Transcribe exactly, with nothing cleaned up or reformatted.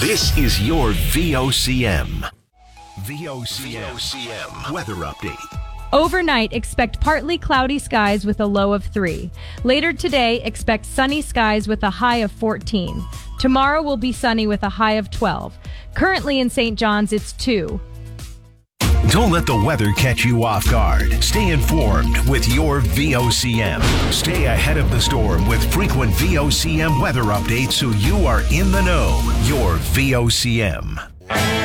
This is your V O C M. V O C M weather update. Overnight, expect partly cloudy skies with a low of three. Later today, expect sunny skies with a high of fourteen. Tomorrow will be sunny with a high of twelve. Currently in Saint John's, it's two. Don't let the weather catch you off guard. Stay informed with your V O C M. Stay ahead of the storm with frequent V O C M weather updates so you are in the know. Your V O C M.